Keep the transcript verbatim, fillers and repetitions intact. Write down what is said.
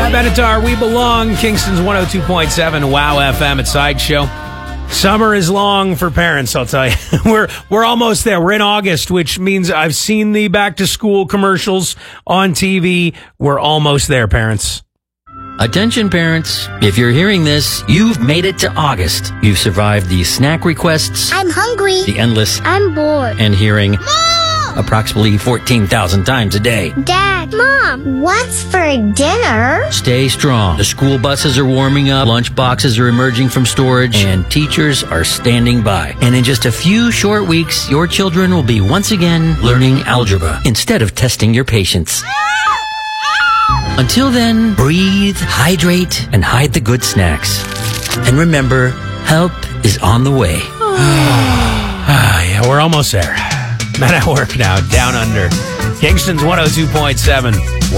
Pat Benatar, We Belong, Kingston's one oh two point seven Wow F M at Sideshow. Summer is long for parents, I'll tell you. we're we're almost there. We're in August, which means I've seen the back-to-school commercials on T V. We're almost there, parents. Attention parents, if you're hearing this, you've made it to August. You've survived the snack requests, I'm hungry. the endless, I'm bored. and hearing Mom! approximately fourteen thousand times a day. Dad, Mom, what's for dinner? Stay strong. The school buses are warming up, lunch boxes are emerging from storage, and teachers are standing by. And in just a few short weeks, your children will be once again learning algebra instead of testing your patience. Until then, breathe, hydrate, and hide the good snacks. And remember, help is on the way. Ah, yeah, we're almost there. Man at work now, down under. Kingston's one oh two point seven